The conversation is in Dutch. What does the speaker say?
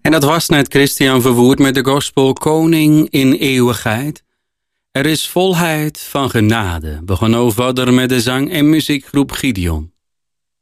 En dat was net Christian Verwoerd met de gospel Koning in eeuwigheid. Er is volheid van genade. We gaan over verder met de zang- en muziekgroep Gideon.